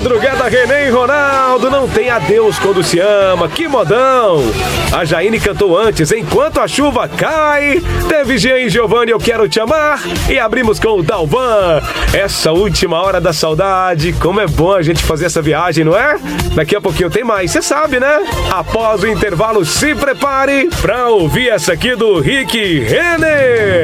Madrugada, René e Ronaldo, não tem adeus quando se ama, que modão. A Jaine cantou antes, Enquanto a Chuva Cai. Teve Jean e Giovanni, Eu Quero Te Amar. E abrimos com o Dalvan, Essa Última Hora da Saudade. Como é bom a gente fazer essa viagem, não é? Daqui a pouquinho tem mais, você sabe, né? Após o intervalo, se prepare pra ouvir essa aqui do Rick Renner.